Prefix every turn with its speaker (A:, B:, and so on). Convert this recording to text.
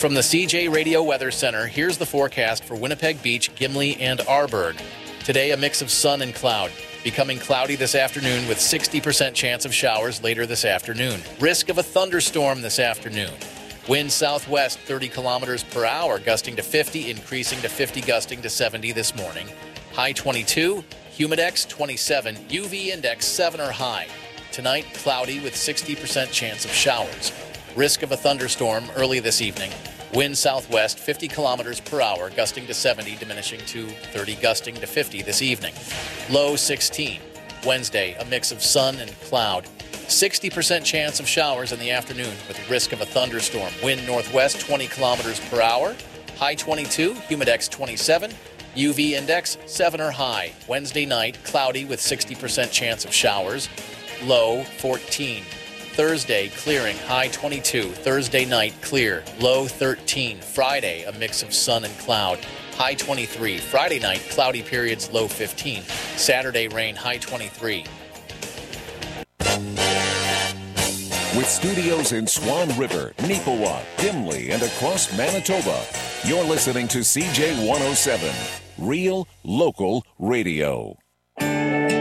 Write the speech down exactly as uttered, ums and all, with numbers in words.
A: From the C J Radio Weather Center, here's the forecast for Winnipeg Beach, Gimli, and Arborg. Today, a mix of sun and cloud. Becoming cloudy this afternoon with sixty percent chance of showers later this afternoon. Risk of a thunderstorm this afternoon. Wind southwest thirty kilometers per hour, gusting to fifty, increasing to fifty, gusting to seventy this morning. High twenty-two, humidex twenty-seven, U V index seven or high. Tonight, cloudy with sixty percent chance of showers. Risk of a thunderstorm early this evening. Wind southwest fifty kilometers per hour, gusting to seventy, diminishing to thirty, gusting to fifty this evening. Low sixteen. Wednesday, a mix of sun and cloud. sixty percent chance of showers in the afternoon with risk of a thunderstorm. Wind northwest twenty kilometers per hour. High twenty-two, humidex twenty-seven, U V index seven or high. Wednesday night, cloudy with sixty percent chance of showers. Low fourteen. Thursday, clearing, high twenty-two. Thursday night, clear, low thirteen. Friday, a mix of sun and cloud, high twenty-three. Friday night, cloudy periods, low fifteen. Saturday, rain, high twenty-three.
B: With studios in Swan River, Neepawa, Gimli, and across Manitoba, you're listening to C J one oh seven, Real Local Radio.